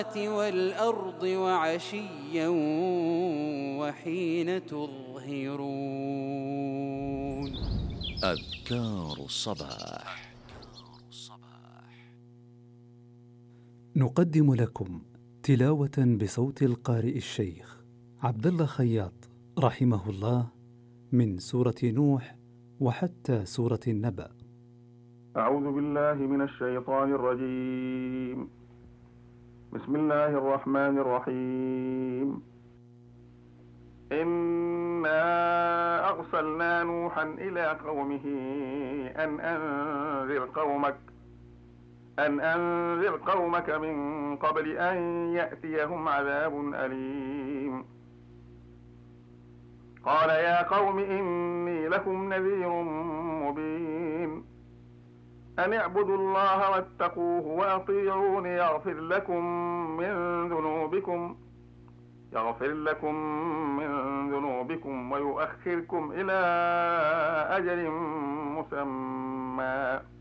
والأرض وعشيا وحين تظهرون. أذكار الصباح. نقدم لكم تلاوة بصوت القارئ الشيخ عبد الله خياط رحمه الله من سورة نوح وحتى سورة النبأ. أعوذ بالله من الشيطان الرجيم. بسم الله الرحمن الرحيم. إنا أرسلنا نوحا إلى قومه أن أنذر قومك من قبل أن يأتيهم عذاب أليم. قال يا قوم إني لكم نذير مبين. أن اعبدوا الله واتقوه وأطيعون يغفر لكم من ذنوبكم ويؤخركم إلى أجل مسمى